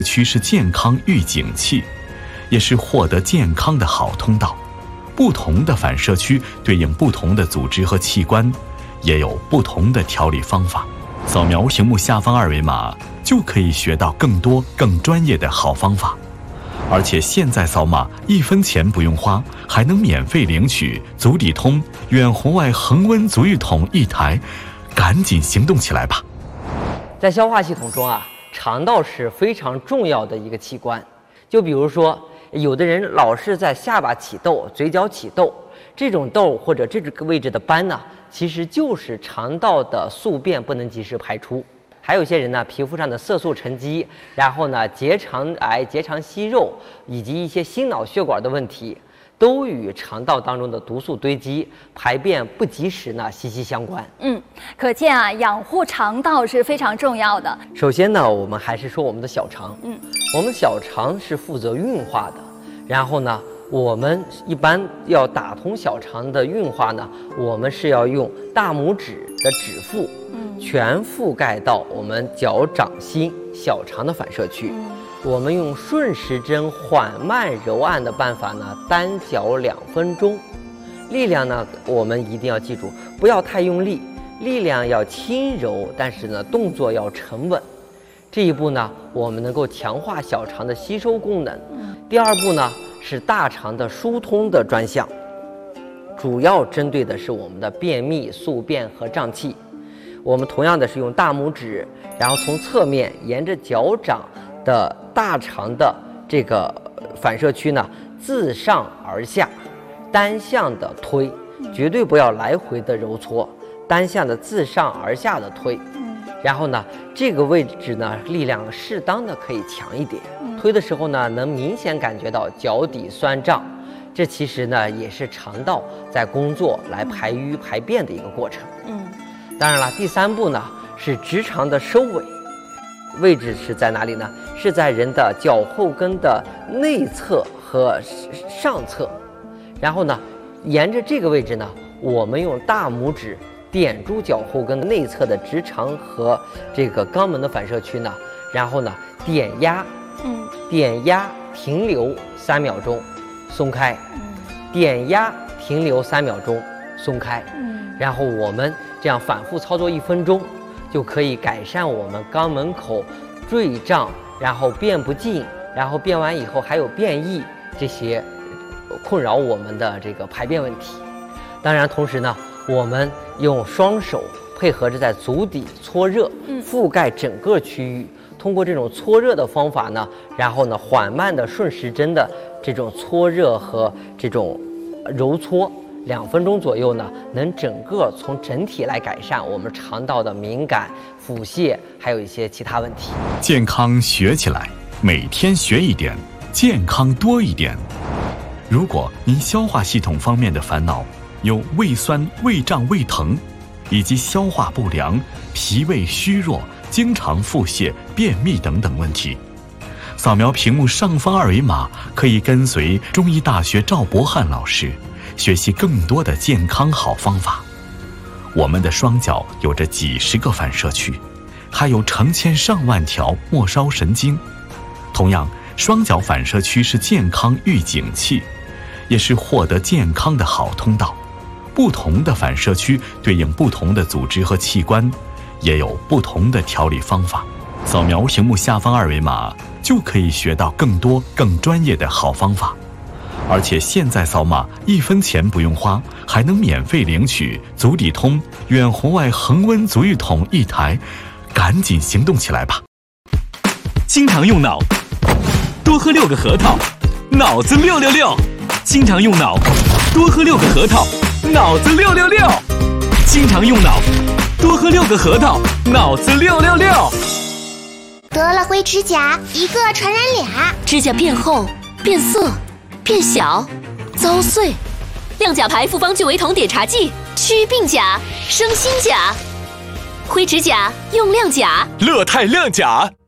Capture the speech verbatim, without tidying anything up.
区是健康预警器，也是获得健康的好通道。不同的反射区对应不同的组织和器官，也有不同的调理方法。扫描屏幕下方二维码，就可以学到更多更专业的好方法。而且现在扫码一分钱不用花，还能免费领取足底通远红外恒温足浴桶一台，赶紧行动起来吧！ 在消化系统中啊，肠道是非常重要的一个器官。就比如说，有的人老是在下巴起痘、嘴角起痘，这种痘或者这个位置的斑呢，其实就是肠道的宿便不能及时排出。还有些人呢，皮肤上的色素沉积，然后呢，结肠癌、结肠息肉以及一些心脑血管的问题，都与肠道当中的毒素堆积、排便不及时呢息息相关。 嗯，可见啊，养护肠道是非常重要的。 首先呢，我们还是说我们的小肠。 嗯， 我们小肠是负责运化的，然后呢，我们一般要打通小肠的运化呢，我们是要用大拇指的指腹，嗯，全覆盖到我们脚掌心小肠的反射区。嗯，我们用顺时针缓慢揉按的办法呢，单脚两分钟。力量呢，我们一定要记住，不要太用力，力量要轻柔，但是呢，动作要沉稳。这一步呢，我们能够强化小肠的吸收功能。第二步呢，是大肠的疏通的专项，主要针对的是我们的便秘、宿便和胀气。我们同样的是用大拇指，然后从侧面沿着脚掌的大肠的这个反射区呢，自上而下单向的推，绝对不要来回的揉搓，单向的自上而下的推。然后呢，这个位置呢，力量适当的可以强一点。推的时候呢，能明显感觉到脚底酸胀，这其实呢也是肠道在工作来排淤排便的一个过程。嗯，当然了，第三步呢是直肠的收尾，位置是在哪里呢？是在人的脚后跟的内侧和上侧。然后呢，沿着这个位置呢，我们用大拇指点住脚后跟内侧的直肠和这个肛门的反射区呢，然后呢点压，嗯，点压停留三秒钟，松开，嗯，点压停留三秒钟，松开，嗯，然后我们这样反复操作一分钟，就可以改善我们肛门口坠胀，然后便不尽，然后便完以后还有便意这些困扰我们的这个排便问题。当然，同时呢，我们用双手配合着在足底搓热，覆盖整个区域。通过这种搓热的方法呢，然后呢，缓慢的顺时针的这种搓热和这种揉搓，两分钟左右呢，能整个从整体来改善我们肠道的敏感、腹泻，还有一些其他问题。 健康学起来，每天学一点，健康多一点。如果您消化系统方面的烦恼，有胃酸、胃胀、胃疼，以及消化不良、脾胃虚弱、经常腹泻、便秘等等问题，扫描屏幕上方二维码，可以跟随中医大学赵博翰老师学习更多的健康好方法。我们的双脚有着几十个反射区，还有成千上万条末梢神经。同样，双脚反射区是健康预警器，也是获得健康的好通道。不同的反射区对应不同的组织和器官，也有不同的调理方法。扫描屏幕下方二维码，就可以学到更多更专业的好方法。而且现在扫码一分钱不用花，还能免费领取足底通远红外恒温足浴桶一台，赶紧行动起来吧！ 经常用脑，多喝六个核桃，脑子六六六。经常用脑，多喝六个核桃，脑子六六六。经常用脑，多喝六个核桃，脑子六六六。 得了灰指甲，一个传染俩， 指甲变厚、变色、变小、遭碎。亮甲牌复方聚维酮碘茶剂，祛病甲，生新甲。灰指甲用亮甲， 乐泰亮甲。